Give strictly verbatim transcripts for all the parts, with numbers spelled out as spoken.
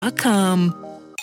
dot com.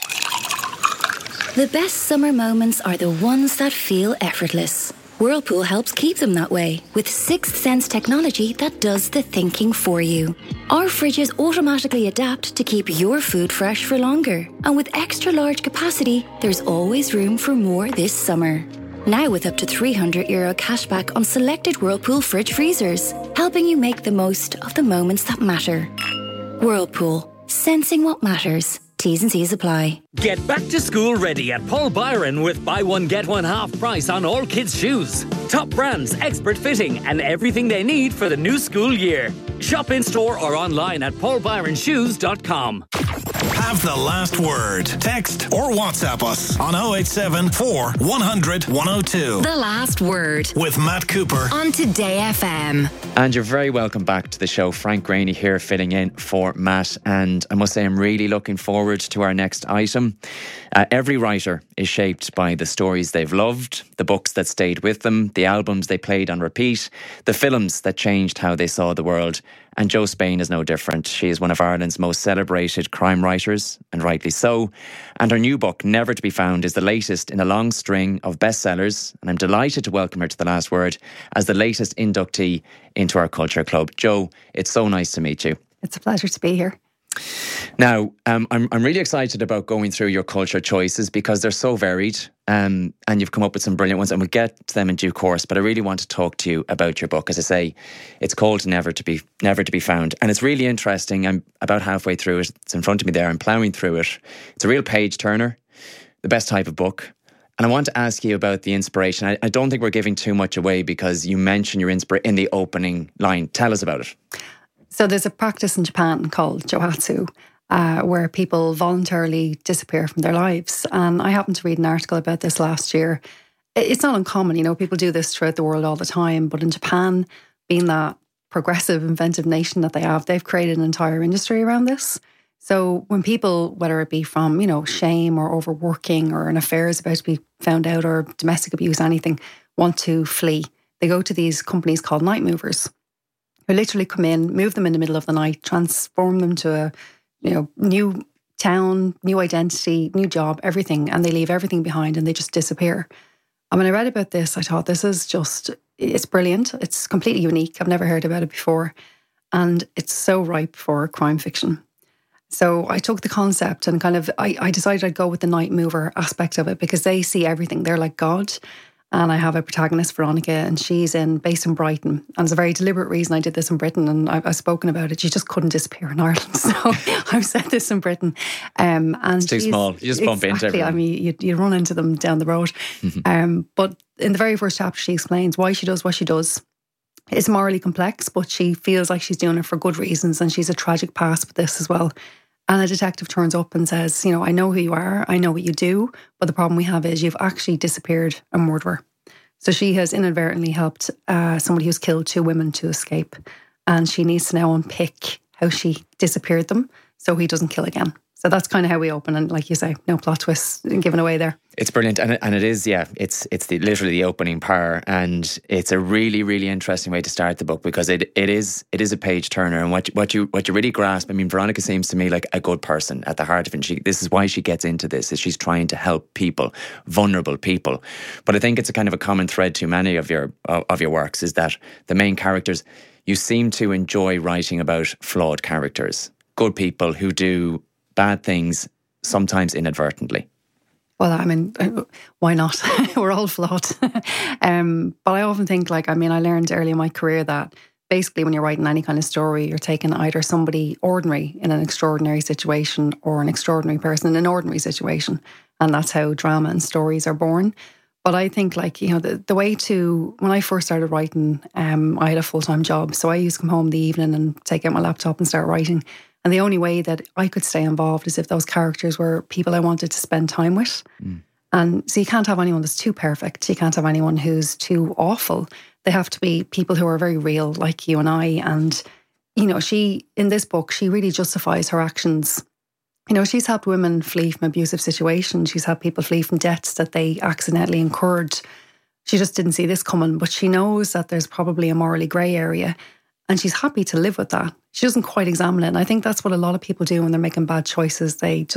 The best summer moments are the ones that feel effortless. Whirlpool helps keep them that way with sixth sense technology that does the thinking for you. Our fridges automatically adapt to keep your food fresh for longer. And with extra large capacity, there's always room for more this summer. Now with up to three hundred euro cashback on selected Whirlpool fridge freezers, helping you make the most of the moments that matter. Whirlpool, sensing what matters. T's and C's apply. Get back to school ready at Paul Byron with buy one get one half price on all kids' shoes. Top brands, expert fitting and everything they need for the new school year. Shop in store or online at paul byron shoes dot com. Have the last word. Text or WhatsApp us on oh eight seven four, one hundred, one oh two. The Last Word with Matt Cooper on Today F M. And you're very welcome back to the show. Frank Graney here filling in for Matt, and I must say I'm really looking forward to our next item. Uh, every writer is shaped by the stories they've loved, the books that stayed with them, the albums they played on repeat, the films that changed how they saw the world. And Jo Spain is no different. She is one of Ireland's most celebrated crime writers, and rightly so. And her new book, Never to be Found, is the latest in a long string of bestsellers. And I'm delighted to welcome her to The Last Word as the latest inductee into our Culture Club. Jo, it's so nice to meet you. It's a pleasure to be here. Now, um, I'm I'm really excited about going through your culture choices because they're so varied, um, and you've come up with some brilliant ones, and we'll get to them in due course. But I really want to talk to you about your book. As I say, it's called Never to be Never to be Found, and it's really interesting. I'm about halfway through it. It's in front of me there. I'm ploughing through it. It's a real page turner, the best type of book. And I want to ask you about the inspiration. I, I don't think we're giving too much away because you mention your inspiration in the opening line. Tell us about it. So there's a practice in Japan called Johatsu, uh, where people voluntarily disappear from their lives. And I happened to read an article about this last year. It's not uncommon, you know, people do this throughout the world all the time. But in Japan, being that progressive, inventive nation that they have, they've created an entire industry around this. So when people, whether it be from, you know, shame or overworking or an affair is about to be found out or domestic abuse, anything, want to flee, they go to these companies called night movers, who literally come in, move them in the middle of the night, transform them to a, you know, new town, new identity, new job, everything, and they leave everything behind and they just disappear. And when I read about this, I thought this is just, it's brilliant. It's completely unique. I've never heard about it before. And it's so ripe for crime fiction. So I took the concept and kind of, I, I decided I'd go with the night mover aspect of it because they see everything. They're like God. And I have a protagonist, Veronica, and she's in based in Brighton. And it's a very deliberate reason I did this in Britain, and I've, I've spoken about it. She just couldn't disappear in Ireland, so I've said this in Britain. Um, and it's too small. You just bump exactly, into everyone. I mean, you, you run into them down the road. um, but in the very first chapter, she explains why she does what she does. It's morally complex, but she feels like she's doing it for good reasons, and she's a tragic past with this as well. And a detective turns up and says, you know, I know who you are, I know what you do, but the problem we have is you've actually disappeared a murderer. So she has inadvertently helped uh, somebody who's killed two women to escape. And she needs to now unpick how she disappeared them so he doesn't kill again. So that's kind of how we open. And like you say, no plot twists given away there. It's brilliant. And it, and it is, yeah, it's it's the, literally the opening par. And it's a really, really interesting way to start the book because it it is it is a page turner. And what you, what you what you really grasp, I mean, Veronica seems to me like a good person at the heart of it. And she, this is why she gets into this, is she's trying to help people, vulnerable people. But I think it's a kind of a common thread to many of your of your works is that the main characters, you seem to enjoy writing about flawed characters, good people who do bad things, sometimes inadvertently. Well, I mean, why not? We're all flawed. um, but I often think, like, I mean, I learned early in my career that basically when you're writing any kind of story, you're taking either somebody ordinary in an extraordinary situation or an extraordinary person in an ordinary situation. And that's how drama and stories are born. But I think, like, you know, the, the way to, when I first started writing, um, I had a full-time job. So I used to come home in the evening and take out my laptop and start writing. And the only way that I could stay involved is if those characters were people I wanted to spend time with. Mm. And so you can't have anyone that's too perfect. You can't have anyone who's too awful. They have to be people who are very real, like you and I. And, you know, she, in this book, she really justifies her actions. You know, she's helped women flee from abusive situations. She's helped people flee from debts that they accidentally incurred. She just didn't see this coming, but she knows that there's probably a morally grey area. And she's happy to live with that. she doesn't quite examine it. And I think that's what a lot of people do when they're making bad choices. They